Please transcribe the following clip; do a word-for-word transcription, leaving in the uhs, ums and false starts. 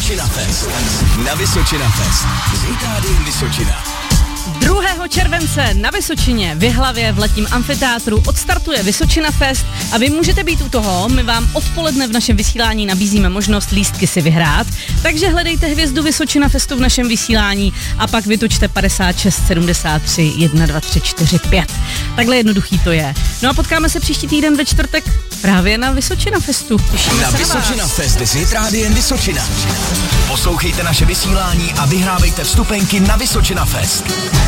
Vysočina Fest. Na Vysočina Fest. S Rádiem Vysočina. druhého července na Vysočině v Jihlavě v letním amfiteátru odstartuje Vysočina Fest a vy můžete být u toho. My vám odpoledne v našem vysílání nabízíme možnost lístky si vyhrát, takže hledejte hvězdu Vysočina Festu v našem vysílání a pak vytočte padesát šest sedmdesát tři jedna dva tři čtyři pět. Takhle jednoduchý to je. No a potkáme se příští týden ve čtvrtek právě na Vysočina Festu. Těšíme na se Vysočina na vás. Fest s Rádiem Vysočina. Poslouchejte naše vysílání a vyhrávejte vstupenky na Vysočina Fest.